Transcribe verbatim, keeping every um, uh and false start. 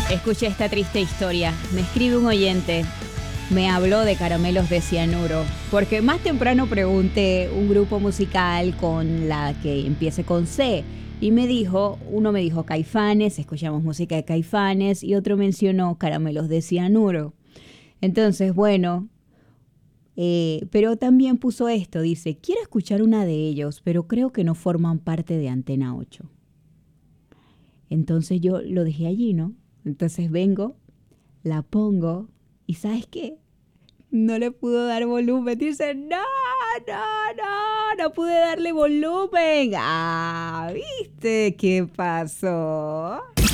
Escuché esta triste historia. Me escribe un oyente. Me habló de caramelos de cianuro. Porque más temprano pregunté un grupo musical con la que empiece con C. Y me dijo, uno me dijo Caifanes, escuchamos música de Caifanes. Y otro mencionó caramelos de cianuro. Entonces, bueno... Eh, pero también puso esto, dice, quiero escuchar una de ellos, pero creo que no forman parte de Antena ocho. Entonces yo lo dejé allí, ¿no? Entonces vengo, la pongo y ¿sabes qué? No le pudo dar volumen. Dice, no, no, no, no pude darle volumen. Ah, ¿viste qué pasó?